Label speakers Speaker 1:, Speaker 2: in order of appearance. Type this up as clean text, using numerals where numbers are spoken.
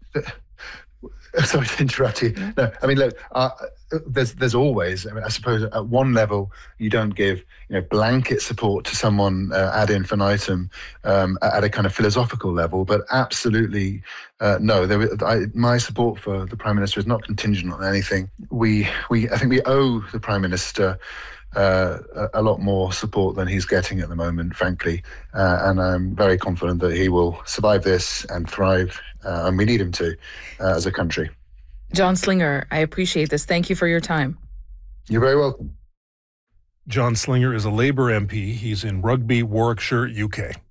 Speaker 1: Sorry to interrupt you.
Speaker 2: Yeah.
Speaker 1: No, I mean, look, there's always. I mean, I suppose at one level you don't give blanket support to someone ad infinitum at a kind of philosophical level, but absolutely no. My support for the Prime Minister is not contingent on anything. I think we owe the Prime Minister a lot more support than he's getting at the moment, frankly. And I'm very confident that he will survive this and thrive, and we need him to, as a country.
Speaker 2: John Slinger, I appreciate this. Thank you for your time.
Speaker 1: You're very welcome.
Speaker 3: John Slinger is a Labour MP. He's in Rugby, Warwickshire, UK.